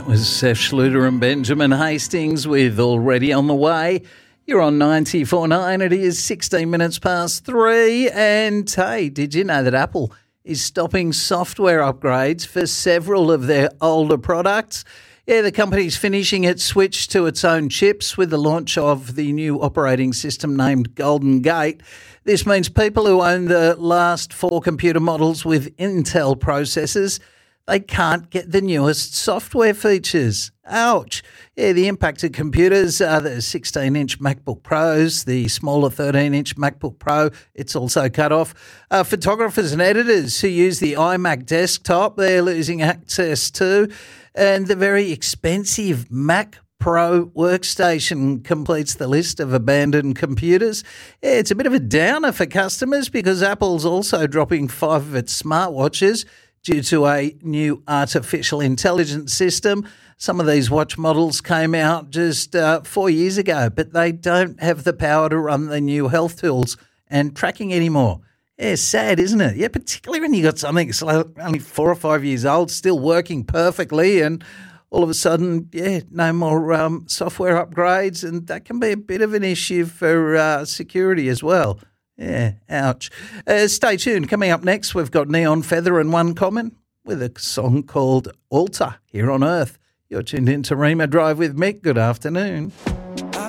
That was Seth Schluter and Benjamin Hastings with Already on the Way. You're on 94.9. It is 16 minutes past 3. And hey, did you know that Apple is stopping software upgrades for several of their older products? Yeah, the company's finishing its switch to its own chips with the launch of the new operating system named Golden Gate. This means people who own the last 4 computer models with Intel processors, they can't get the newest software features. Ouch. Yeah, the impacted computers are the 16-inch MacBook Pros, the smaller 13-inch MacBook Pro. It's also cut off. Photographers and editors who use the iMac desktop, they're losing access to. And the very expensive Mac Pro workstation completes the list of abandoned computers. Yeah, it's a bit of a downer for customers because Apple's also dropping 5 of its smartwatches due to a new artificial intelligence system. Some of these watch models came out just 4 years ago, but they don't have the power to run the new health tools and tracking anymore. Yeah, sad, isn't it? Yeah, particularly when you got something that's only 4 or 5 years old, still working perfectly, and all of a sudden, yeah, no more software upgrades, and that can be a bit of an issue for security as well. Yeah, ouch. Stay tuned. Coming up next, we've got Neon Feather and One Common with a song called Altar here on Earth. You're tuned in to Rima Drive with Mick. Good afternoon.